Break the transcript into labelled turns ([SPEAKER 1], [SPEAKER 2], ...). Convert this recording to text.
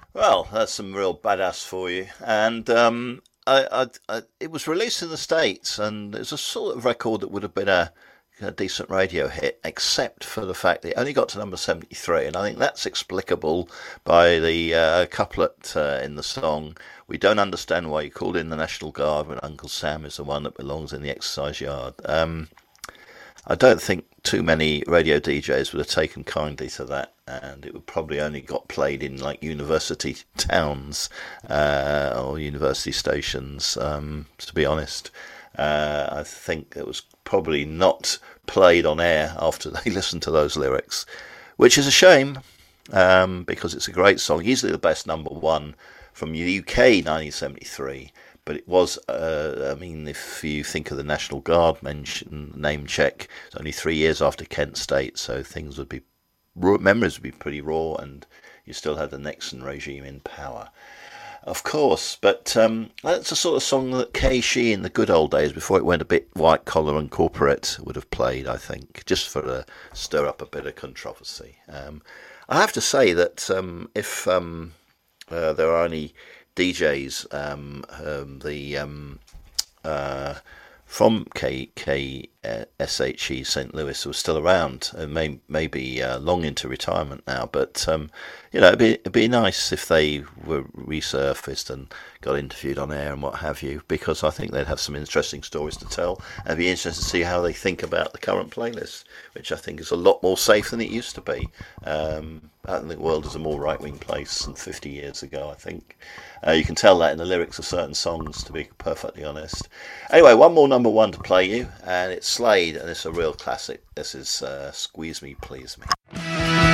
[SPEAKER 1] Well, that's some real badass for you. And it was released in the States, and it's a sort of record that would have been a decent radio hit, except for the fact that it only got to number 73. And I think that's explicable by the couplet in the song. We don't understand why you called in the National Guard when Uncle Sam is the one that belongs in the exercise yard. I don't think too many radio DJs would have taken kindly to that, and it would probably only got played in like university towns or university stations. To be honest, I think it was probably not played on air after they listened to those lyrics, which is a shame because it's a great song, easily the best number one from the UK 1973. But it was, I mean, if you think of the National Guard mention name check, it's only 3 years after Kent State, so things would be, memories would be pretty raw, and you still had the Nixon regime in power, of course. But that's the sort of song that Kay Shee in the good old days, before it went a bit white collar and corporate, would have played, I think, just for to stir up a bit of controversy. I have to say that if there are any DJs, from KSHE St. Louis who are still around, and maybe long into retirement now. But it'd be nice if they were resurfaced and got interviewed on air and what have you, because I think they'd have some interesting stories to tell. And it'd be interesting to see how they think about the current playlist, which I think is a lot more safe than it used to be. I think the world is a more right-wing place than 50 years ago, I think. You can tell that in the lyrics of certain songs, to be perfectly honest. Anyway, one more number one to play you, and it's Slade, and it's a real classic. This is Squeeze Me, Please Me.